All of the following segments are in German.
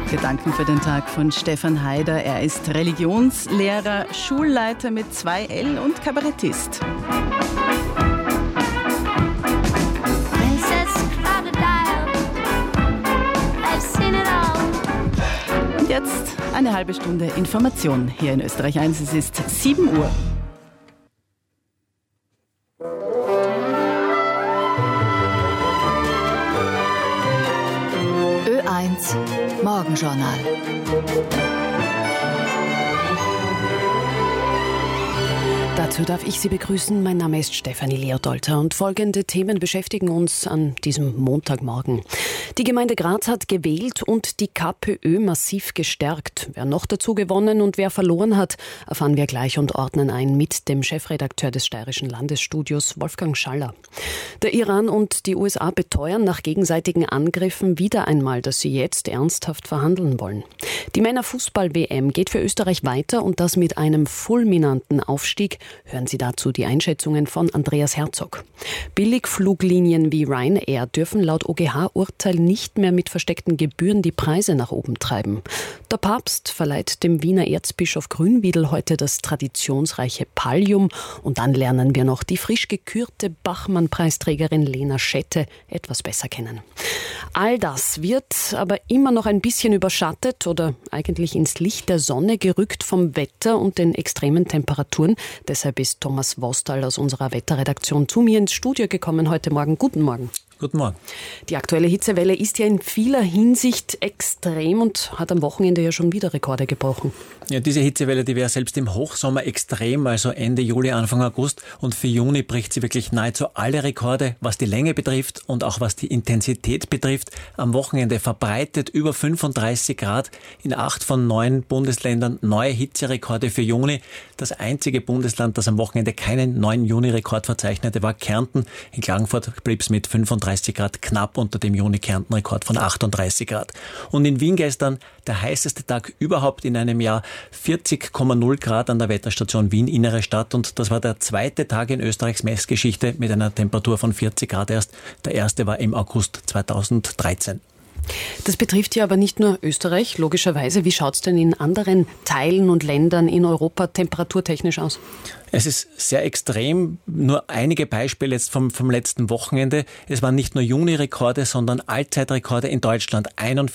Gedanken für den Tag von Stefan Haider. Er ist Religionslehrer, Schulleiter mit 2L und Kabarettist. Und jetzt eine halbe Stunde Information hier in Österreich 1. Es ist 7 Uhr. Ö1 Morgenjournal. Dazu darf ich Sie begrüßen. Mein Name ist Stefanie Leodolter und folgende Themen beschäftigen uns an diesem Montagmorgen. Die Gemeinde Graz hat gewählt und die KPÖ massiv gestärkt. Wer noch dazu gewonnen und wer verloren hat, erfahren wir gleich und ordnen ein mit dem Chefredakteur des Steirischen Landesstudios, Wolfgang Schaller. Der Iran und die USA beteuern nach gegenseitigen Angriffen wieder einmal, dass sie jetzt ernsthaft verhandeln wollen. Die Männerfußball-WM geht für Österreich weiter und das mit einem fulminanten Aufstieg. Hören Sie dazu die Einschätzungen von Andreas Herzog. Billigfluglinien wie Ryanair dürfen laut OGH-Urteil nicht mehr mit versteckten Gebühren die Preise nach oben treiben. Der Papst verleiht dem Wiener Erzbischof Grünwiedel heute das traditionsreiche Pallium. Und dann lernen wir noch die frisch gekürte Bachmann-Preisträgerin Lena Schette etwas besser kennen. All das wird aber immer noch ein bisschen überschattet oder eigentlich ins Licht der Sonne gerückt vom Wetter und den extremen Temperaturen. Deshalb ist Thomas Wostal aus unserer Wetterredaktion zu mir ins Studio gekommen heute Morgen. Guten Morgen. Guten Morgen. Die aktuelle Hitzewelle ist ja in vieler Hinsicht extrem und hat am Wochenende ja schon wieder Rekorde gebrochen. Ja, diese Hitzewelle, die wäre selbst im Hochsommer extrem, also Ende Juli, Anfang August. Und für Juni bricht sie wirklich nahezu alle Rekorde, was die Länge betrifft und auch was die Intensität betrifft. Am Wochenende verbreitet über 35 Grad in 8 von 9 Bundesländern, neue Hitzerekorde für Juni. Das einzige Bundesland, das am Wochenende keinen neuen Juni-Rekord verzeichnete, war Kärnten. In Klagenfurt blieb es mit 35 Grad knapp unter dem Juni-Kärnten-Rekord von 38 Grad. Und in Wien gestern der heißeste Tag überhaupt in einem Jahr, 40,0 Grad an der Wetterstation Wien, innere Stadt. Und das war der zweite Tag in Österreichs Messgeschichte mit einer Temperatur von 40 Grad erst. Der erste war im August 2013. Das betrifft ja aber nicht nur Österreich, logischerweise. Wie schaut es denn in anderen Teilen und Ländern in Europa temperaturtechnisch aus? Es ist sehr extrem. Nur einige Beispiele jetzt vom letzten Wochenende. Es waren nicht nur Juni-Rekorde, sondern Allzeitrekorde in Deutschland.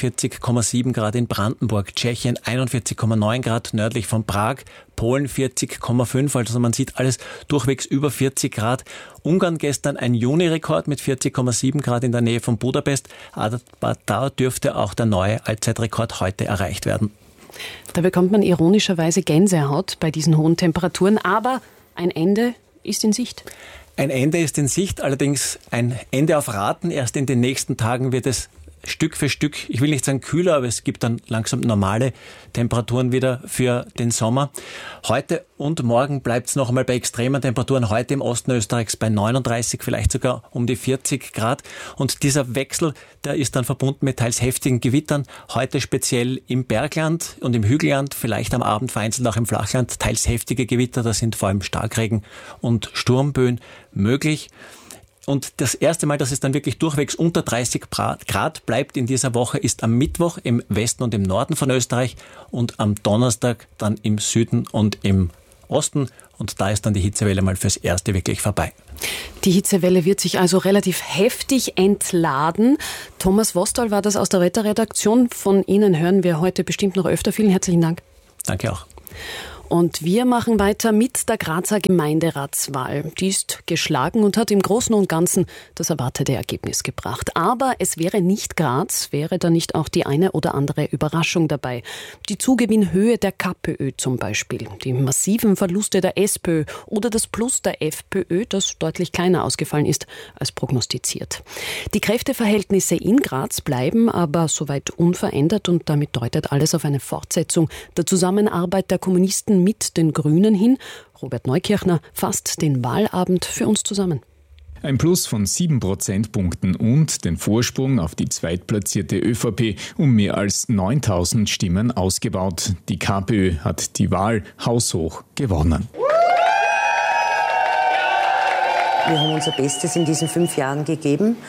41,7 Grad in Brandenburg, Tschechien 41,9 Grad nördlich von Prag, Polen 40,5. Also man sieht alles durchwegs über 40 Grad. Ungarn gestern ein Juni-Rekord mit 40,7 Grad in der Nähe von Budapest. Aber da dürfte auch der neue Allzeitrekord heute erreicht werden. Da bekommt man ironischerweise Gänsehaut bei diesen hohen Temperaturen, aber ein Ende ist in Sicht. Ein Ende ist in Sicht, allerdings ein Ende auf Raten. Erst in den nächsten Tagen wird es Stück für Stück, ich will nicht sagen kühler, aber es gibt dann langsam normale Temperaturen wieder für den Sommer. Heute und morgen bleibt es noch einmal bei extremen Temperaturen. Heute im Osten Österreichs bei 39, vielleicht sogar um die 40 Grad. Und dieser Wechsel, der ist dann verbunden mit teils heftigen Gewittern. Heute speziell im Bergland und im Hügelland, vielleicht am Abend vereinzelt auch im Flachland, teils heftige Gewitter. Da sind vor allem Starkregen und Sturmböen möglich. Und das erste Mal, dass es dann wirklich durchwegs unter 30 Grad bleibt in dieser Woche, ist am Mittwoch im Westen und im Norden von Österreich und am Donnerstag dann im Süden und im Osten. Und da ist dann die Hitzewelle mal fürs Erste wirklich vorbei. Die Hitzewelle wird sich also relativ heftig entladen. Thomas Wostal war das aus der Wetterredaktion. Von Ihnen hören wir heute bestimmt noch öfter. Vielen herzlichen Dank. Danke auch. Und wir machen weiter mit der Grazer Gemeinderatswahl. Die ist geschlagen und hat im Großen und Ganzen das erwartete Ergebnis gebracht. Aber es wäre nicht Graz, wäre da nicht auch die eine oder andere Überraschung dabei. Die Zugewinnhöhe der KPÖ zum Beispiel, die massiven Verluste der SPÖ oder das Plus der FPÖ, das deutlich kleiner ausgefallen ist als prognostiziert. Die Kräfteverhältnisse in Graz bleiben aber soweit unverändert und damit deutet alles auf eine Fortsetzung der Zusammenarbeit der Kommunisten mit den Grünen hin. Robert Neukirchner fasst den Wahlabend für uns zusammen. Ein Plus von 7 Prozentpunkten und den Vorsprung auf die zweitplatzierte ÖVP um mehr als 9.000 Stimmen ausgebaut. Die KPÖ hat die Wahl haushoch gewonnen. Wir haben unser Bestes in diesen 5 Jahren gegeben.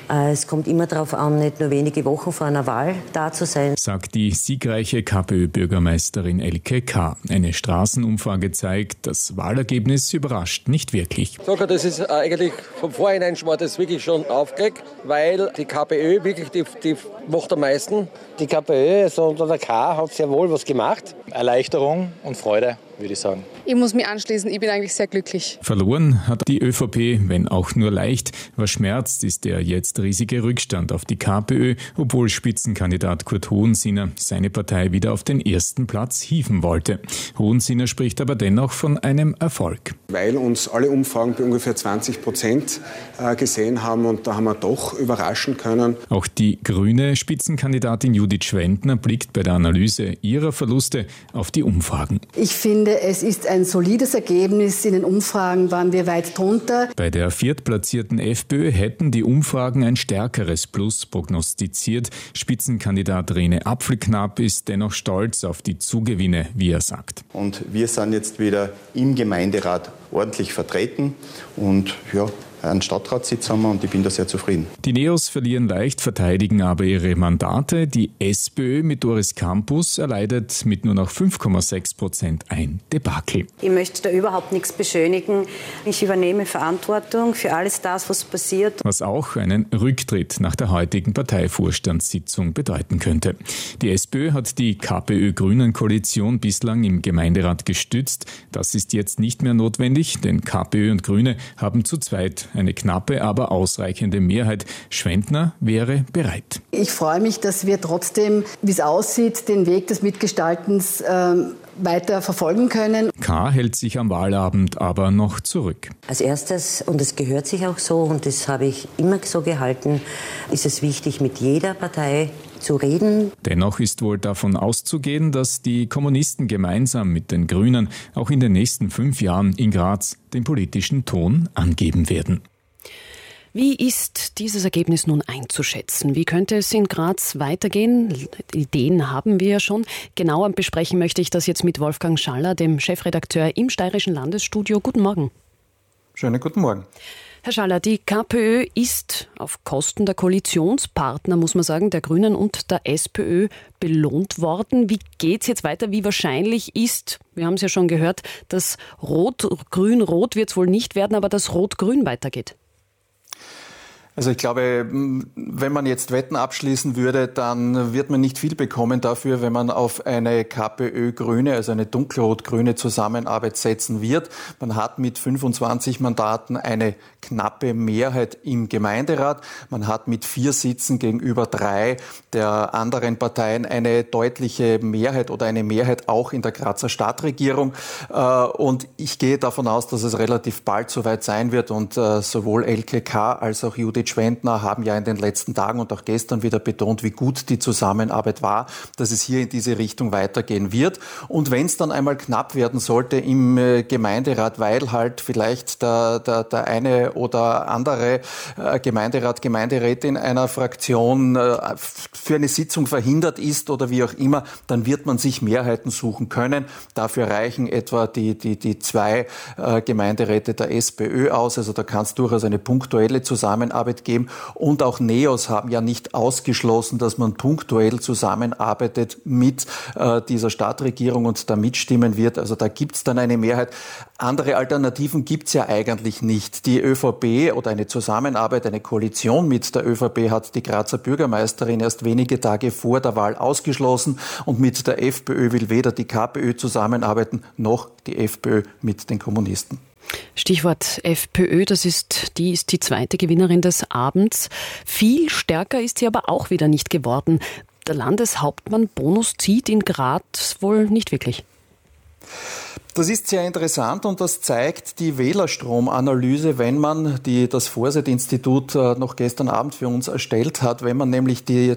Es kommt immer darauf an, nicht nur wenige Wochen vor einer Wahl da zu sein, sagt die siegreiche KPÖ-Bürgermeisterin Elke K. Eine Straßenumfrage zeigt, das Wahlergebnis überrascht nicht wirklich. Das ist eigentlich vom Vorhinein schon mal das wirklich schon aufgeregt, weil die KPÖ wirklich, die macht am meisten. Die KPÖ, also unter der K, hat sehr wohl was gemacht. Erleichterung und Freude, würde ich sagen. Ich muss mich anschließen, ich bin eigentlich sehr glücklich. Verloren hat die ÖVP, wenn auch nur leicht. Was schmerzt, ist der jetzt riesige Rückstand auf die KPÖ, obwohl Spitzenkandidat Kurt Hohensinner seine Partei wieder auf den ersten Platz hieven wollte. Hohensinner spricht aber dennoch von einem Erfolg. Weil uns alle Umfragen bei ungefähr 20% gesehen haben und da haben wir doch überraschen können. Auch die grüne Spitzenkandidatin Judith Schwendner blickt bei der Analyse ihrer Verluste auf die Umfragen. Ich finde, es ist ein solides Ergebnis. In den Umfragen waren wir weit drunter. Bei der viertplatzierten FPÖ hätten die Umfragen ein stärkeres Plus prognostiziert. Spitzenkandidat Rene Apfelknapp ist dennoch stolz auf die Zugewinne, wie er sagt. Und wir sind jetzt wieder im Gemeinderat ordentlich vertreten und einen Stadtratssitz haben wir und ich bin da sehr zufrieden. Die Neos verlieren leicht, verteidigen aber ihre Mandate. Die SPÖ mit Doris Campus erleidet mit nur noch 5,6% ein Debakel. Ich möchte da überhaupt nichts beschönigen. Ich übernehme Verantwortung für alles das, was passiert. Was auch einen Rücktritt nach der heutigen Parteivorstandssitzung bedeuten könnte. Die SPÖ hat die KPÖ-Grünen-Koalition bislang im Gemeinderat gestützt. Das ist jetzt nicht mehr notwendig, denn KPÖ und Grüne haben zu zweit eine knappe, aber ausreichende Mehrheit. Schwendner wäre bereit. Ich freue mich, dass wir trotzdem, wie es aussieht, den Weg des Mitgestaltens weiter verfolgen können. K. hält sich am Wahlabend aber noch zurück. Als erstes, und es gehört sich auch so, und das habe ich immer so gehalten, ist es wichtig, mit jeder Partei zu reden. Dennoch ist wohl davon auszugehen, dass die Kommunisten gemeinsam mit den Grünen auch in den nächsten 5 Jahren in Graz den politischen Ton angeben werden. Wie ist dieses Ergebnis nun einzuschätzen? Wie könnte es in Graz weitergehen? Ideen haben wir ja schon. Genauer besprechen möchte ich das jetzt mit Wolfgang Schaller, dem Chefredakteur im Steirischen Landesstudio. Guten Morgen. Schönen guten Morgen. Herr Schaller, die KPÖ ist auf Kosten der Koalitionspartner, muss man sagen, der Grünen und der SPÖ belohnt worden. Wie geht's jetzt weiter? Wie wahrscheinlich ist, wir haben es ja schon gehört, dass Rot-Grün-Rot wird es wohl nicht werden, aber dass Rot-Grün weitergeht? Also ich glaube, wenn man jetzt Wetten abschließen würde, dann wird man nicht viel bekommen dafür, wenn man auf eine KPÖ-Grüne, also eine dunkelrot-grüne Zusammenarbeit setzen wird. Man hat mit 25 Mandaten eine knappe Mehrheit im Gemeinderat. Man hat mit 4 Sitzen gegenüber 3 der anderen Parteien eine deutliche Mehrheit oder eine Mehrheit auch in der Grazer Stadtregierung. Und ich gehe davon aus, dass es relativ bald soweit sein wird und sowohl Elke K. als auch Judith Schwendner haben ja in den letzten Tagen und auch gestern wieder betont, wie gut die Zusammenarbeit war, dass es hier in diese Richtung weitergehen wird. Und wenn es dann einmal knapp werden sollte im Gemeinderat, weil halt vielleicht der eine oder andere Gemeinderat, Gemeinderätin einer Fraktion für eine Sitzung verhindert ist oder wie auch immer, dann wird man sich Mehrheiten suchen können. Dafür reichen etwa die 2 Gemeinderäte der SPÖ aus. Also da kann es durchaus eine punktuelle Zusammenarbeit geben. Und auch Neos haben ja nicht ausgeschlossen, dass man punktuell zusammenarbeitet mit dieser Stadtregierung und da mitstimmen wird. Also da gibt es dann eine Mehrheit. Andere Alternativen gibt es ja eigentlich nicht. Die ÖVP oder eine Zusammenarbeit, eine Koalition mit der ÖVP hat die Grazer Bürgermeisterin erst wenige Tage vor der Wahl ausgeschlossen und mit der FPÖ will weder die KPÖ zusammenarbeiten noch die FPÖ mit den Kommunisten. Stichwort FPÖ, die ist die zweite Gewinnerin des Abends. Viel stärker ist sie aber auch wieder nicht geworden. Der Landeshauptmann Bonus zieht in Graz wohl nicht wirklich. Das ist sehr interessant und das zeigt die Wählerstromanalyse, wenn man das Forset-Institut noch gestern Abend für uns erstellt hat, wenn man nämlich die